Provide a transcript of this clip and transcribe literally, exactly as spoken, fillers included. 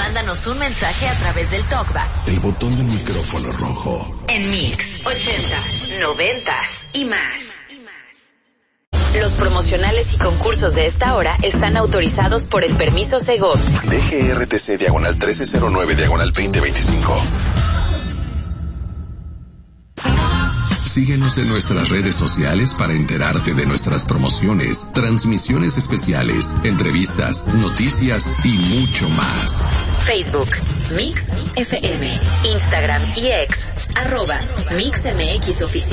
mándanos un mensaje a través del TalkBack. El botón del micrófono rojo. En Mix, ochentas, noventas y más. Los promocionales y concursos de esta hora están autorizados por el permiso Segov. D G R T C diagonal trece cero nueve diagonal veinte veinticinco. Síguenos en nuestras redes sociales para enterarte de nuestras promociones, transmisiones especiales, entrevistas, noticias y mucho más. Facebook, Mix F M, Instagram y X, arroba Mix M X Oficial.